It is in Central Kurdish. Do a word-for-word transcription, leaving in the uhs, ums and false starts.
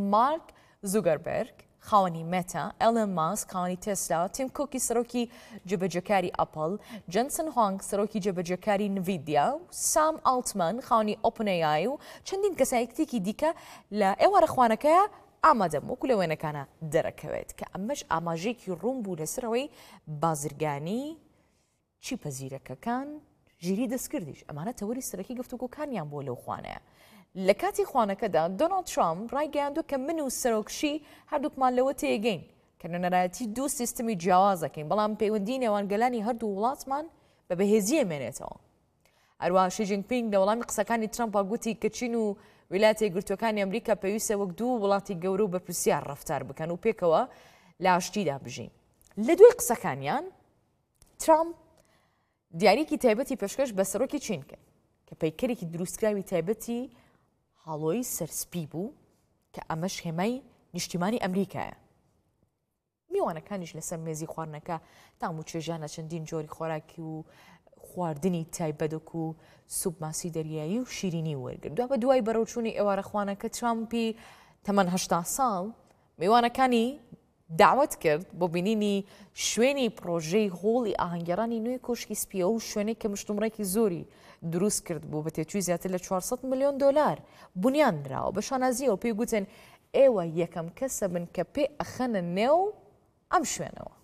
مارک زوگەربەرگ خاوەنی مێتا، ئێلن ماسک خاوەنی تێسلا، تیم کۆکی سەرۆکی جێبەجێکاری ئەپڵ، جەنسن هۆنگ سەرۆکی جێبەجێکاری نڤیدیا و سام ئالتمان خاوەنی ئۆپن ئێ ئای و چەندین کەسایەتێکی دیکە لە ئێوارە خوانەکەیە ئامادەم وەکو لە وێنەکانە دەرەکەوێت کە ئەمەش ئاماژەیەکی ڕوون بوو لەسەرەوەی بازرگانی چیپە زیرەکەکان ژیری دەستکردیش. ئەمانە تەوەری سەرەکی گفتوگۆکانیان بۆ لەو خوانەیە. لە کاتی خوانەکەدا دۆناڵد ترامپ ڕایگەیاندووە کە من و سەرۆکشی هەردووکمان لەوە تێگەین کە نەنەرایەتی دوو سیستمی جیاوازەکەین، بەڵام پەیوەندی نێوانگەلانی هەردوو وڵاتمان بە بەهێزیە مێنێتەوە. هەروەها شی جینپینگ لە وەڵامی قسەکانی ترامپا گوتی کە چین و ویلایەتە یەکگرتووەکانی ئەمریکا پێویستە وەک دوو وڵاتی گەورە و بەپرسیار ڕەفتار بکەن و پێکەوە لە ئاشتیدا بژین. لە دوای قسەکانیان ترامپ دیاریکی تایبەتی پێشکەش بە سەرۆکی چین کرد کە پەیکەرێکی دروستکراوی تایبەتی هاڵۆی سەرسپی بوو کە ئەمەش هێمای نیشتیمانی ئەمریکایە. میوانەکانیش لەسەر مێزی خواردنەکە تام و چێژانە چەندین جۆری خۆراکی و خواردنی تایبەتک و سوپ ماسی دەریایی و شیرینی وەرگرت. دوای بە دوای بەرەوچوونی ئێوارە خوانەکە ترامپی تەمەن هەشتا ساڵ میوانەکانی داوت کرد بۆ بینینی شوێنی پرۆژەی هۆڵی ئاهەنگێڕانی نوێی کۆشکی سپیە و شوێنێک کە مشتومڕێکی زۆری دروست کرد بۆ بە تێچووی زیاتر لە چوارسەد ملیۆن دۆلار بنیانراوە. بە شانازیەوە پێی گوتن ئێوە یەکەم کەسە بن کە پێ ئەخەنە نێو ئەم شوێنەوە.